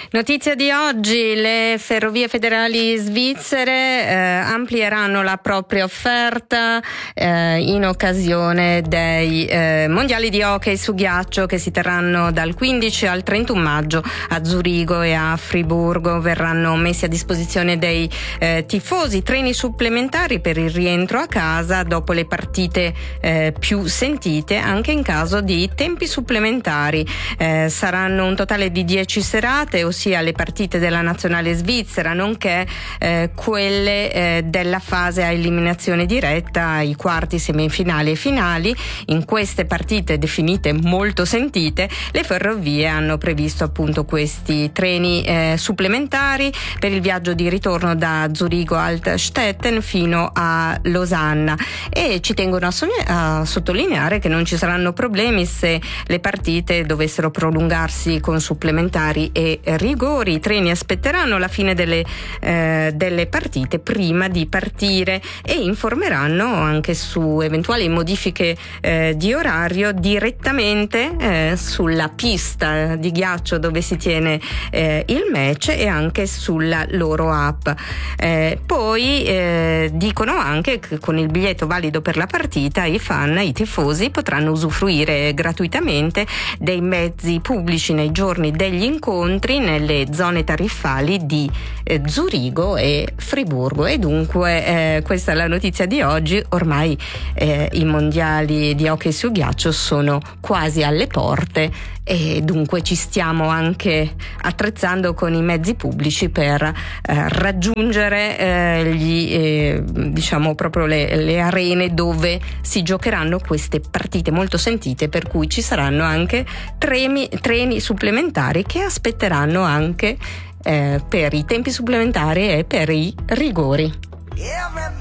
Notizia di oggi: le ferrovie federali svizzere amplieranno la propria offerta in occasione dei mondiali di hockey su ghiaccio che si terranno dal 15 al 31 maggio a Zurigo e a Friburgo. Verranno messi a disposizione dei tifosi treni supplementari per il rientro a casa dopo le partite più sentite, anche in caso di tempi supplementari. Saranno un totale di 10 serate, ossia le partite della nazionale svizzera, nonché quelle della fase a eliminazione diretta, i quarti, semifinali e finali. In queste partite definite molto sentite, le ferrovie hanno previsto appunto questi treni supplementari per il viaggio di ritorno da Zurigo Altstetten fino a Losanna, e ci tengono a sottolineare che non ci saranno problemi se le partite dovessero prolungarsi con supplementari e rigori. I treni aspetteranno la fine delle partite prima di partire e informeranno anche su eventuali modifiche di orario direttamente sulla pista di ghiaccio dove si tiene il match e anche sulla loro app. Poi dicono anche che con il biglietto valido per la partita i tifosi potranno usufruire gratuitamente dei mezzi pubblici nei giorni degli incontri nelle zone tariffali di Zurigo e Friburgo. E dunque questa è la notizia di oggi. Ormai i mondiali di hockey su ghiaccio sono quasi alle porte e dunque ci stiamo anche attrezzando con i mezzi pubblici per raggiungere proprio le arene dove si giocheranno queste partite molto sentite, per cui ci saranno anche treni supplementari che aspetteranno anche per i tempi supplementari e per i rigori.